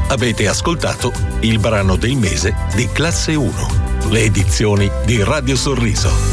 Avete ascoltato il brano del mese di Classe 1, le edizioni di Radio Sorriso.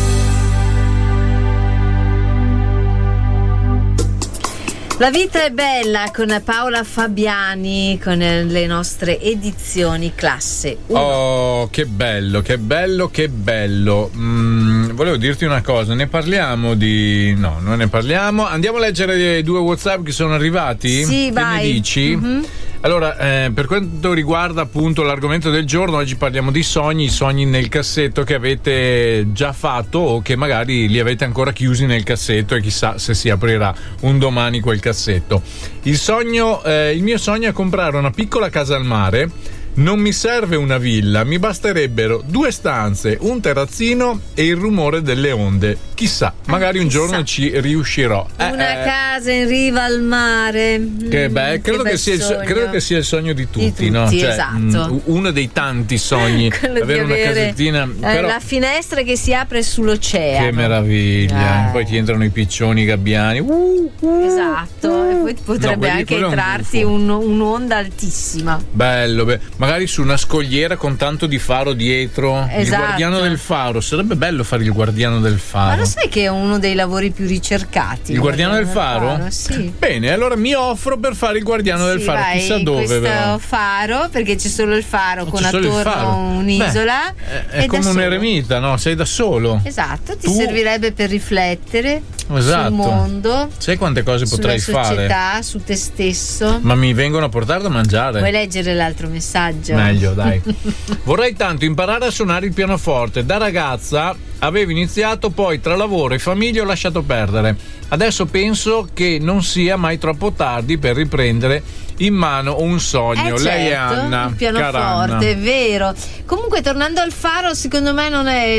La vita è bella con Paola Fabiani, con le nostre edizioni Classe 1. Oh, che bello, che bello, che bello. Volevo dirti una cosa, ne parliamo di... No, non ne parliamo. Andiamo a leggere 2 WhatsApp che sono arrivati? Sì, che vai. ne dici? Mm-hmm. Allora, per quanto riguarda appunto l'argomento del giorno, oggi parliamo di i sogni nel cassetto che avete già fatto o che magari li avete ancora chiusi nel cassetto e chissà se si aprirà un domani quel cassetto. Il mio sogno è comprare una piccola casa al mare. Non mi serve una villa, mi basterebbero 2 stanze, un terrazzino e il rumore delle onde. Chissà, magari un giorno ci riuscirò. Una casa in riva al mare. Che bello, credo che sia il sogno di tutti, no? Cioè, esatto. Uno dei tanti sogni, avere una casettina. Però... la finestra che si apre sull'oceano. Che meraviglia! Poi ti entrano i piccioni, i gabbiani. Esatto, e poi potrebbe anche entrarti un'onda altissima. Bello, magari su una scogliera con tanto di faro dietro. Esatto. Il guardiano del faro, sarebbe bello fare il guardiano del faro. Ma lo sai che è uno dei lavori più ricercati? Il guardiano del faro? Sì. Bene, allora mi offro per fare il guardiano del faro. Vai, chissà dove questo però. Faro, perché c'è solo il faro con attorno un'isola. È come un eremita, no? Sei da solo. Esatto, ti servirebbe per riflettere sul mondo. Sai quante cose potrei fare? Sulla società, su te stesso. Ma mi vengono a portare da mangiare. Vuoi leggere l'altro messaggio? Meglio, dai. Vorrei tanto imparare a suonare il pianoforte. Da ragazza avevo iniziato, poi tra lavoro e famiglia ho lasciato perdere. Adesso penso che non sia mai troppo tardi per riprendere in mano un sogno. Lei è Anna. Il pianoforte, è vero. Comunque, tornando al faro, secondo me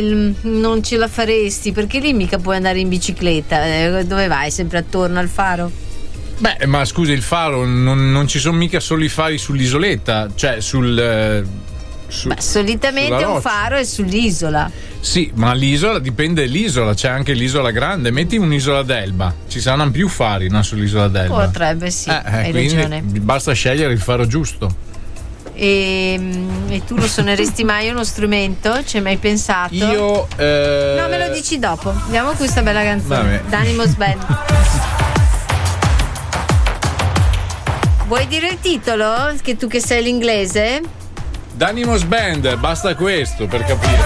non ce la faresti, perché lì mica puoi andare in bicicletta. Dove vai? Sempre attorno al faro? Beh, ma scusi, il faro non ci sono mica solo i fari sull'isoletta, cioè solitamente un faro è sull'isola. Sì, ma l'isola dipende dall'isola, c'è anche l'isola grande. Metti un'isola d'Elba, ci saranno più fari, no, sull'isola d'Elba. Potrebbe, sì, hai ragione. Basta scegliere il faro giusto. E tu lo suoneresti mai uno strumento? Ci hai mai pensato? Io no, me lo dici dopo. Andiamo a questa bella canzone. D'Animos Band. Vuoi dire il titolo? Che tu che sei l'inglese? D'Animos Band, basta questo per capire.